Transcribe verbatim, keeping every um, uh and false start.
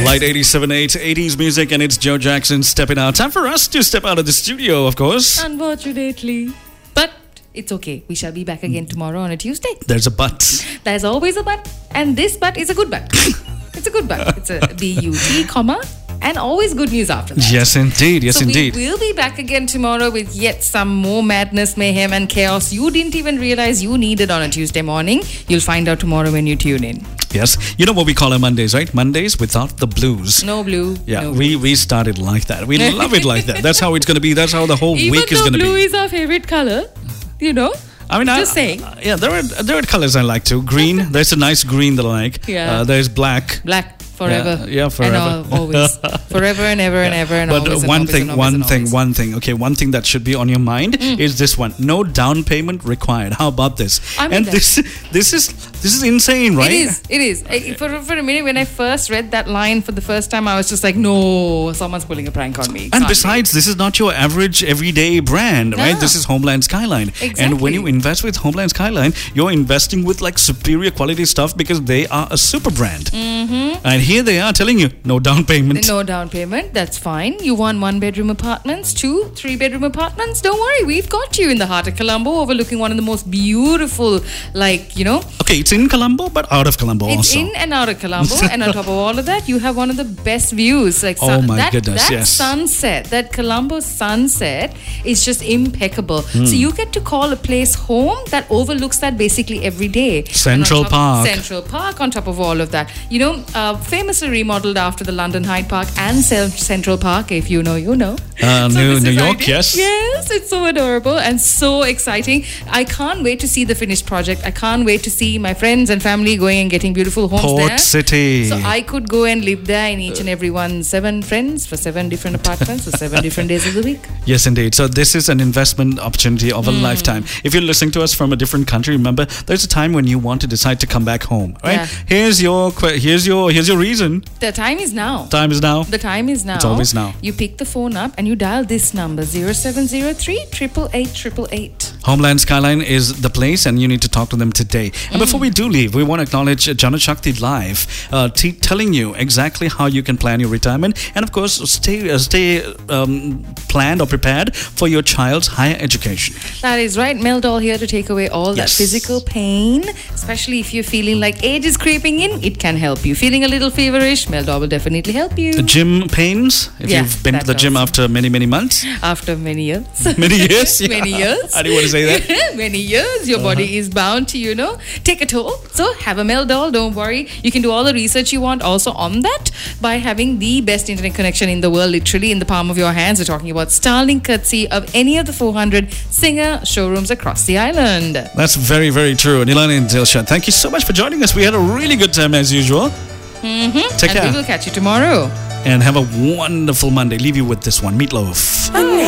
Light eighty-seven point eight, eighties music, and it's Joe Jackson stepping out. Time for us to step out of the studio, of course. Unfortunately. But it's okay. We shall be back again tomorrow on a Tuesday. There's a but. There's always a but. And this but is a good but. It's a good but. It's a B U T, comma, and always good news after that. Yes, indeed. Yes, so indeed. we will be back again tomorrow with yet some more madness, mayhem, and chaos you didn't even realize you needed on a Tuesday morning. You'll find out tomorrow when you tune in. Yes. You know what we call our Mondays, right? Mondays without the blues. No blue. Yeah, no we, we started like that. We love it like that. That's how it's going to be. That's how the whole Even week is going to be. blue is our favorite color, you know. I mean, Just I, saying. Uh, yeah, there are there are colors I like too. Green. There's a nice green that I like. Yeah. Uh, there's black. Black. Forever. Yeah, yeah forever. And al- always. Forever and ever and yeah. ever and but always. But and one always thing, and always one and thing, always. one thing. Okay, one thing that should be on your mind mm. is this one. No down payment required. How about this? I mean and that. this this is this is insane, right? It is. It is. I, for, for a minute, when I first read that line for the first time, I was just like, no, someone's pulling a prank on me. And Can't besides, be. this is not your average everyday brand, right? No. This is Homeland Skyline. Exactly. And when you invest with Homeland Skyline, you're investing with like superior quality stuff because they are a super brand. Mm-hmm. And here they are telling you, no down payment. No down payment, that's fine. You want one bedroom apartments, two, three bedroom apartments? Don't worry, we've got you in the heart of Colombo, overlooking one of the most beautiful, like, you know. Okay, it's in Colombo, but out of Colombo it's also. It's in and out of Colombo, and on top of all of that, you have one of the best views. Like, oh sun, my that, goodness, that yes. sunset, that Colombo sunset is just impeccable. Mm. So you get to call a place home that overlooks that basically every day. Central Park. Central Park on top of all of that. You know, uh, famously remodeled after the London Hyde Park and Central Park, if you know, you know. Uh, so New, New York, idea. yes. Yes, it's so adorable and so exciting. I can't wait to see the finished project. I can't wait to see my friends and family going and getting beautiful homes Port there. City. So I could go and live there in each and every one, seven friends for seven different apartments for seven different days of the week. Yes, indeed. So this is an investment opportunity of a mm. lifetime. If you're listening to us from a different country, remember, there's a time when you want to decide to come back home, right? Yeah. Here's your here's your here's your reason. The time is now. Time is now. The time is now. It's always now. You pick the phone up and you dial this number zero seven zero three, eight eight eight, eight eight eight. Homeland Skyline is the place, and you need to talk to them today. And mm. before we do leave, we want to acknowledge Jana Shakti Live, uh, t- telling you exactly how you can plan your retirement, and of course, stay uh, stay um, planned or prepared for your child's higher education. That is right. Meldol here to take away all yes. that physical pain, especially if you're feeling like age is creeping in. It can help you. Feeling a little feverish, Meldol will definitely help you. The gym pains, if yeah, you've been to the does. gym after many, many months. After many years. Many years? Yeah. Many years. I didn't want to say that. Many years. Your uh-huh. body is bound to, you know, take a toll. So have a Meldol. Don't worry. You can do all the research you want also on that by having the best internet connection in the world, literally in the palm of your hands. We're talking about Starlink, courtesy of any of the four hundred Singer showrooms across the island. That's very, very true. Nilani and Dilshan, thank you so much for joining us. We had a really good time as usual. Mm-hmm. Take and care. we will catch you tomorrow. And have a wonderful Monday. Leave you with this one, Meatloaf.